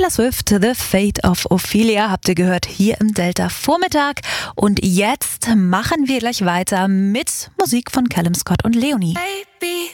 Taylor Swift, The Fate of Ophelia, habt ihr gehört hier im Delta Vormittag. Und jetzt machen wir gleich weiter mit Musik von Callum Scott und Leonie. Baby,